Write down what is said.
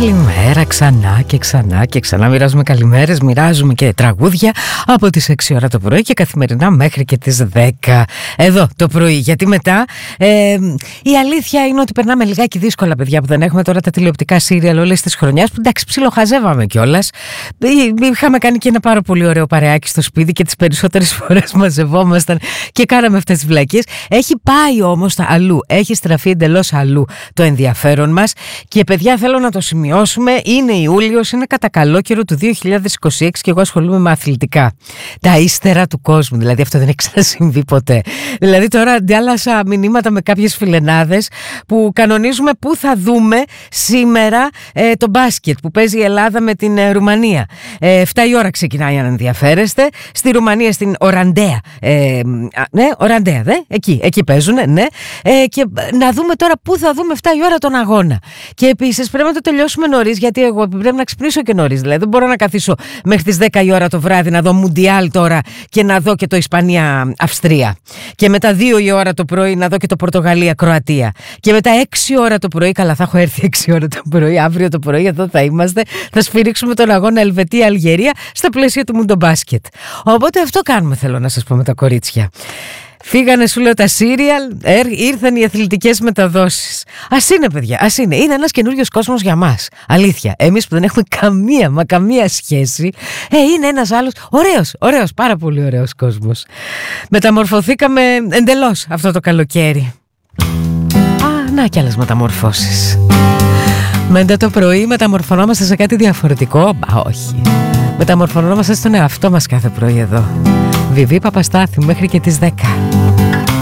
Καλημέρα ξανά και ξανά και ξανά. Μοιράζουμε καλημέρες, μοιράζουμε και τραγούδια από τις 6 ώρα το πρωί και καθημερινά μέχρι και τις 10 εδώ το πρωί. Γιατί μετά η αλήθεια είναι ότι περνάμε λιγάκι δύσκολα, παιδιά, που δεν έχουμε τώρα τα τηλεοπτικά σύριαλ όλες τις χρονιάς, που εντάξει, ψιλοχαζεύαμε κιόλας. Είχαμε κάνει και ένα πάρα πολύ ωραίο παρεάκι στο σπίτι και τις περισσότερες φορές μαζευόμασταν και κάναμε αυτές τις βλακίες. Έχει πάει όμως αλλού, έχει στραφεί εντελώς αλλού το ενδιαφέρον μας. Και παιδιά, θέλω να το σημειώσουμε, είναι Ιούλιος, είναι κατά καλό καιρό του 2026 και εγώ ασχολούμαι με αθλητικά. Τα ύστερα του κόσμου, δηλαδή αυτό δεν έχει ξανασυμβεί ποτέ. Δηλαδή τώρα αντάλλασα μηνύματα με κάποιες φιλενάδες που κανονίζουμε πού θα δούμε σήμερα το μπάσκετ που παίζει η Ελλάδα με την Ρουμανία. 7 η ώρα ξεκινάει, αν ενδιαφέρεστε, στη Ρουμανία, στην Οραντέα. Ναι, Οραντέα, εκεί παίζουν, ναι. Και να δούμε τώρα πού θα δούμε 7 η ώρα τον αγώνα. Και επίσης πρέπει να το τελειώσουμε νωρίς, γιατί εγώ πρέπει να ξυπνήσω και νωρίς. Δηλαδή δεν μπορώ να καθίσω μέχρι τις 10 η ώρα το βράδυ να δω Μουντιάλ τώρα και να δω και το Ισπανία-Αυστρία. Και μετά 2 η ώρα το πρωί να δω και το Πορτογαλία-Κροατία. Και μετά 6 ώρα το πρωί, καλά θα έχω έρθει 6 ώρα το πρωί, αύριο το πρωί εδώ θα είμαστε, θα σφυρίξουμε τον αγώνα Ελβετία-Αλγερία στα πλαίσια του Μουντομπάσκετ. Οπότε αυτό κάνουμε, θέλω να σας πω, με τα κορίτσια. Φύγανε, σου λέω, τα σύριαλ, ήρθαν οι αθλητικές μεταδόσεις. Ας είναι, παιδιά, ας είναι. Είναι ένας καινούριος κόσμος για μας. Αλήθεια. Εμείς που δεν έχουμε καμία σχέση, είναι ένας άλλος ωραίος, πάρα πολύ ωραίος κόσμος. Μεταμορφωθήκαμε εντελώς αυτό το καλοκαίρι. Να κι άλλες μεταμορφώσεις. Μετά το πρωί μεταμορφωνόμαστε σε κάτι διαφορετικό. Όχι. Μεταμορφωνόμαστε στον εαυτό μας κάθε πρωί εδώ. Βιβί Παπαστάθη μέχρι και τις 10.